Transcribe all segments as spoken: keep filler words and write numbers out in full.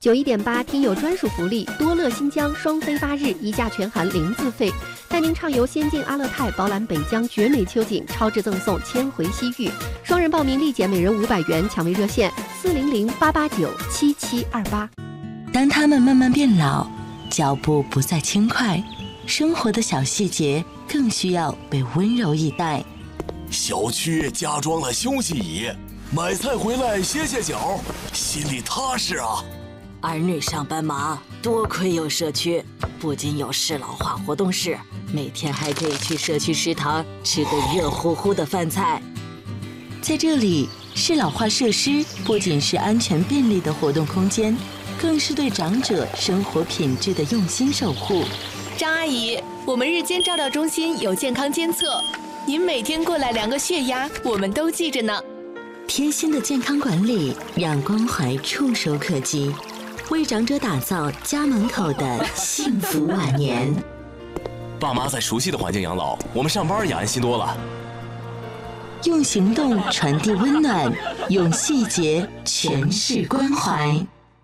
九一点八听友专属福利，多乐新疆双飞八日，一价全含零自费，带您畅游仙境阿勒泰，饱览北疆绝美秋景，超值赠送千回西域。双人报名立减每人五百元，抢位热线四零零八八九七七二八。 当他们慢慢变老，脚步不再轻快，生活的小细节更需要被温柔以待。 小区加装了休息椅，买菜回来歇歇脚，心里踏实啊。 儿女上班忙，多亏有社区，不仅有适老化活动室，每天还可以去社区食堂吃个热乎乎的饭菜。 在这里，适老化设施不仅是安全便利的活动空间，更是对长者生活品质的用心守护。 张阿姨，我们日间照料中心有健康监测，您每天过来量个血压，我们都记着呢。 贴心的健康管理，让关怀触手可及，为长者打造家门口的幸福晚年。 爸妈在熟悉的环境养老，我们上班也安心多了。 用行动传递温暖，用细节诠释关怀。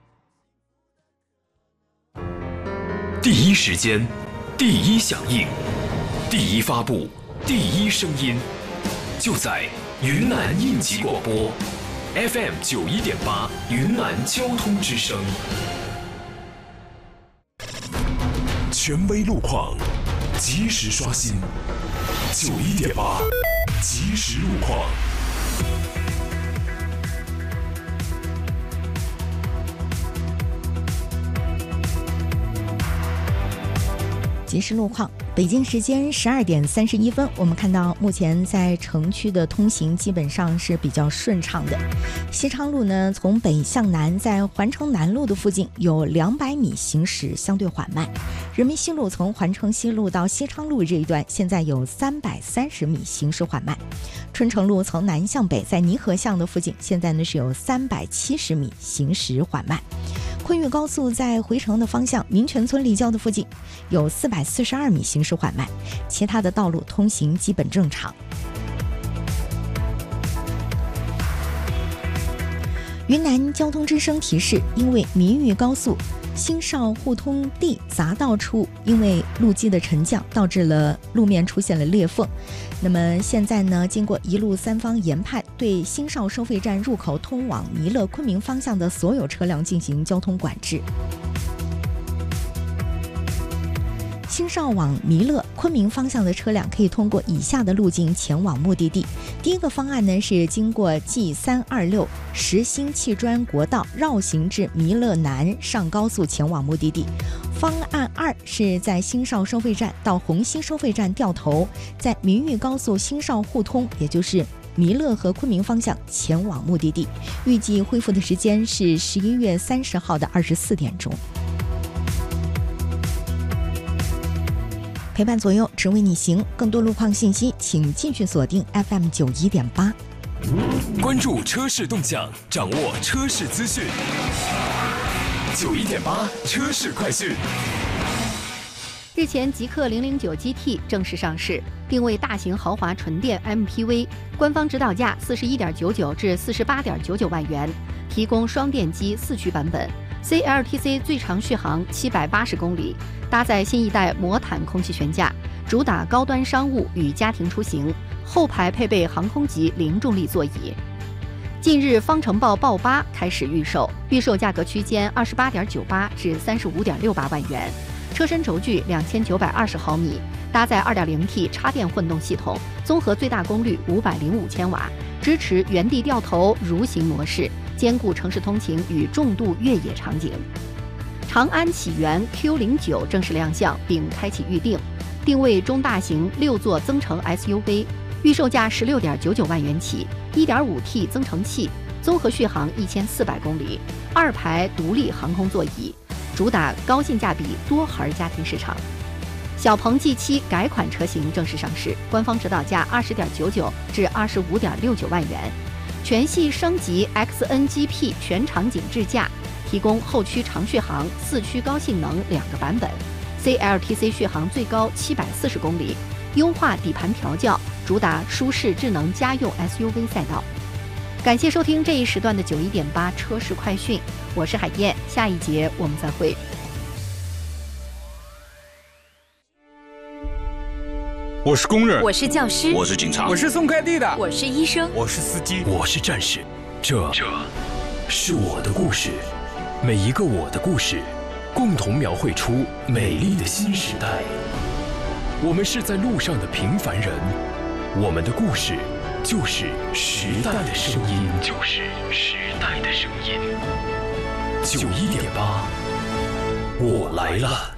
第一时间，第一响应，第一发布，第一声音，就在云南应急广播 F M 九一点八云南交通之声。 权威路况，及时刷新。九一点八，及时路况。 即时路况，北京时间十二点三十一分，我们看到目前在城区的通行基本上是比较顺畅的。西昌路呢，从北向南，在环城南路的附近有两百米行驶相对缓慢。人民西路从环城西路到西昌路这一段，现在有三百三十米行驶缓慢。春城路从南向北，在泥河巷的附近，现在呢是有三百七十米行驶缓慢。昆玉高速在回城的方向，民权村立交的附近有四百四十二米行驶缓慢，其他的道路通行基本正常。云南交通之声提示，因为民玉高速新邵互通地匝道处因为路基的沉降，导致了路面出现了裂缝。那么现在呢，经过一路三方研判，对新邵收费站入口通往弥勒昆明方向的所有车辆进行交通管制。新邵往弥勒昆明方向的车辆可以通过以下的路径前往目的地。第一个方案呢是经过 G 三二六实兴砌砖国道绕行至弥勒南上高速前往目的地。方案二是在新邵收费站到虹西收费站掉头，在民玉高速新邵互通，也就是弥勒和昆明方向前往目的地。预计恢复的时间是十一月三十号的二十四点钟。陪伴左右，只为你行。更多路况信息，请继续锁定 F M 九一点八。 关注车市动向，掌握车市资讯。九一点八车市快讯。 日前，极氪零零九 G T 正式上市，定位大型豪华纯电 M P V， 官方指导价四十一点九九至四十八点九九万元，提供双电机四驱版本。C L T C 最长续航七百八十公里，搭载新一代魔毯空气悬架，主打高端商务与家庭出行，后排配备航空级零重力座椅。近日，方程豹豹八开始预售，预售价格区间二十八点九八至三十五点六八万元，车身轴距两千九百二十毫米，搭载 二点零 T 插电混动系统，综合最大功率五百零五千瓦，支持原地掉头蠕行模式，兼顾城市通勤与重度越野场景。长安启源 Q 零九正式亮相并开启预定，定位中大型六座增程 S U V， 预售价十六点九九万元起， 一点五 T 增程器，综合续航一千四百公里，二排独立航空座椅，主打高性价比多孩家庭市场。小鹏 G 七 改款车型正式上市，官方指导价二十点九九至二十五点六九万元，全系升级 X N G P 全场景智驾，提供后驱长续航、四驱高性能两个版本。C L T C 续航最高七百四十公里，优化底盘调教，主打舒适智能家用 S U V 赛道。 感谢收听这一时段的九一点八车市快讯，我是海燕，下一节我们再会。 我是工人， 我是教师， 我是警察， 我是送快递的， 我是医生， 我是司机， 我是战士。这这是我的故事，每一个我的故事，共同描绘出美丽的新时代。我们是在路上的平凡人，我们的故事就是时代的声音，就是时代的声音。九一点八，我来了。